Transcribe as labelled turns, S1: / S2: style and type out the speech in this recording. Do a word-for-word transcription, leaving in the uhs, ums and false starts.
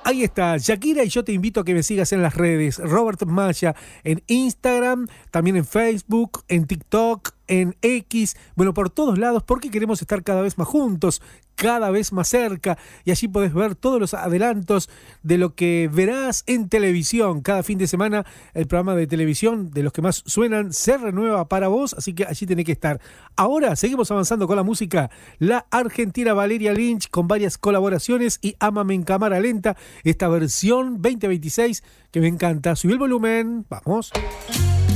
S1: Ahí está, Shakira, y yo te invito a que me sigas en las redes. Robert Maya en Instagram, también en Facebook, en TikTok, en X, bueno, por todos lados, porque queremos estar cada vez más juntos, cada vez más cerca, y allí podés ver todos los adelantos de lo que verás en televisión. Cada fin de semana el programa de televisión de los que más suenan se renueva para vos, así que allí tenés que estar. Ahora seguimos avanzando con la música. La argentina Valeria Lynch con varias colaboraciones y Ámame en cámara lenta, esta versión veinte veintiséis que me encanta. Subí el volumen, vamos.